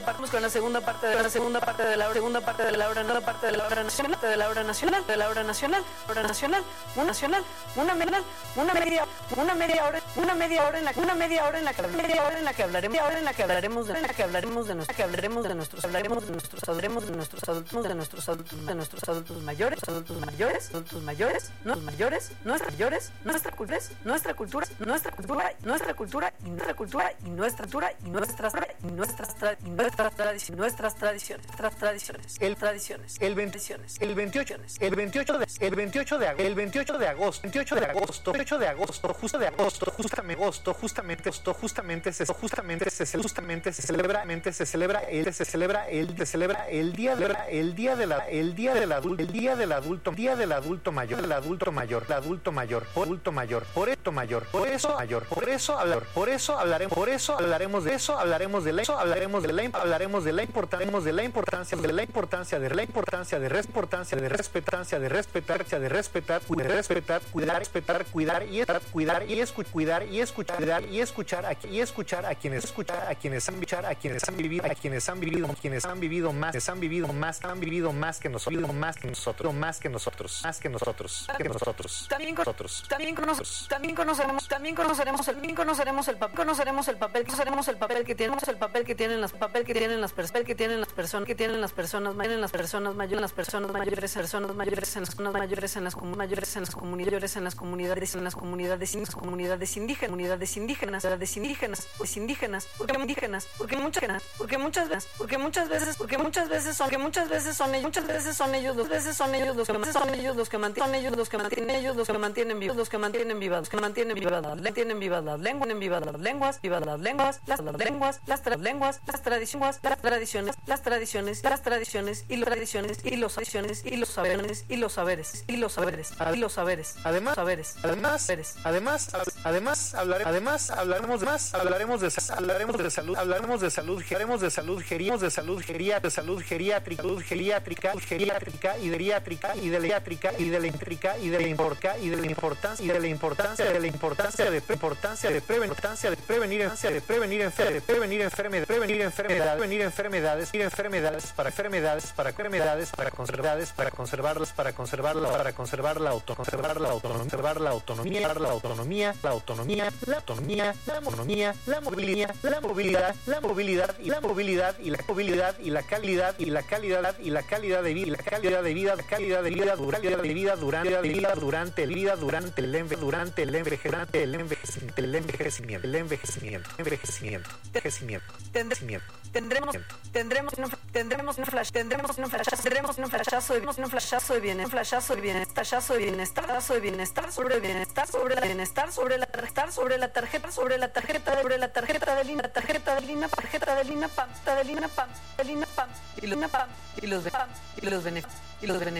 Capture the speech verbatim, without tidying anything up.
Vamos con la segunda parte de la segunda parte de la segunda parte de la obra, no la parte de la obra nacional, de la obra nacional, de la obra nacional, obra nacional, una nacional, una media, una media, una media hora, una media hora en la una media hora en la que media hora en la que hablaremos, media hora en la que hablaremos de la que hablaremos de nuestra que hablaremos de nuestros hablaremos de nuestros hablaremos de nuestros adultos, de nuestros adultos, de nuestros adultos mayores, adultos mayores, adultos mayores, nuestros mayores, nuestras mayores, nuestra cultura, nuestra cultura, nuestra cultura, nuestra cultura y nuestra cultura y nuestra cultura y nuestras y nuestras y nuestras tradiciones, nuestras tradiciones, nuestras tradiciones, el tradiciones, el bendiciones, el veintiocho, el veintiocho de el veintiocho de el veintiocho de agosto, veintiocho de agosto, veintiocho de agosto, justo de agosto, justamente agosto, justamente esto, justamente se justamente se justamente se celebra, se celebra el se celebra el se celebra el día de el día de la el día del adulto, el día del adulto, día del adulto mayor, el adulto mayor, el adulto mayor, adulto mayor, por esto mayor, por eso mayor, por eso hablar, por eso hablaremos, por eso hablaremos de eso, hablaremos de eso, hablaremos de la hablaremos de la importancia de la importancia de la importancia de la importancia de importancia de respetancia de respetar de respetar de respetar cuidar respetar cuidar y cuidar y escuchar cuidar y escuchar y escuchar a y escuchar a quienes escuchar a quienes han vivido a quienes han vivido a quienes han vivido quienes han vivido más han vivido más han vivido más que nosotros más que nosotros más que nosotros más que nosotros que nosotros también nosotros también conocemos también conoceremos también conoceremos el también conoceremos el papel conoceremos el papel conoceremos el papel que tenemos el papel que tienen las papel que tienen las personas que tienen las personas que tienen las personas mayores las personas mayores las personas mayores personas mayores en las zonas mayores en las mayores en las comunidades en las comunidades en las comunidades en las comunidades indígenas comunidades indígenas comunidades indígenas pues indígenas porque indígenas porque muchas porque muchas veces porque muchas veces porque muchas veces son que muchas veces son ellos muchas veces son ellos dos veces son ellos los que son ellos los que mantienen ellos los que mantienen ellos los que mantienen vivos los que mantienen vivas los que mantienen vivas las mantienen vivas las lenguas en vivas las lenguas vivas las lenguas las lenguas las lenguas las tradiciones las tradiciones las tradiciones las tradiciones y las tradiciones y los tradiciones y los saberes y los saberes y los saberes y los saberes además saberes además además además hablaremos además hablaremos de más hablaremos de hablaremos de salud hablaremos de salud hablaremos de salud geríamos de salud gería de salud geriátrica salud geriátrica geriátrica y geriátrica y de geriátrica y de la intrica y de la imporca y de la importancia y de la importancia de la importancia de importancia de importancia de prevenir de prevenir de prevenir enfermedades prevenir enfermedades prevenir enfermedades y enfermedades para enfermedades para enfermedades para conservarlas para conservarlas para conservarla para conservar la auto conservar la autonomía conservar la autonomía la autonomía la autonomía la autonomía la autonomía la movilidad la movilidad la movilidad y la movilidad y la movilidad y la calidad y la calidad y la calidad de vida y la calidad de vida la calidad de vida durante de vida durante de vida durante el vida durante el enve durante el envejecimiento el envejecimiento el envejecimiento el envejecimiento envejecimiento envejecimiento envejecimiento tendremos tendremos tendremos un flash tendremos un flash tendremos un flashazo de un flashazo de bienestar un flashazo de bienestar flashazo de bienestar flashazo de bienestar sobre bienestar sobre la bienestar sobre la tarjeta sobre la tarjeta sobre la tarjeta sobre la tarjeta de lina tarjeta de lina tarjeta de lina pam de lina pam de lina pam y los pam y los pam y los beneficios y los beneficios